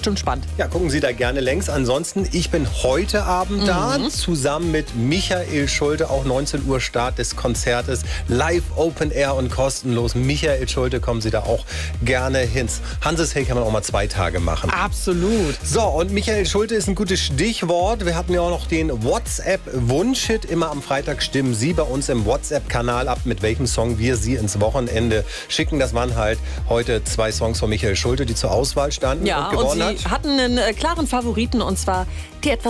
bestimmt spannend. Ja, gucken Sie da gerne längs. Ansonsten, ich bin heute Abend da, zusammen mit Michael Schulte. Auch 19 Uhr Start des Konzertes. Live, Open Air und kostenlos. Michael Schulte, kommen Sie da auch gerne hin. Hanses Hey kann man auch mal 2 Tage machen. Absolut. So, und Michael Schulte ist ein gutes Stichwort. Wir hatten ja auch noch den WhatsApp-Wunsch-Hit. Immer am Freitag stimmen Sie bei uns im WhatsApp-Kanal ab, mit welchem Song wir Sie ins Wochenende schicken. Das waren halt heute 2 Songs von Michael Schulte, die zur Auswahl standen Ja, und gewonnen und Sie hatten einen klaren Favoriten, und zwar die etwas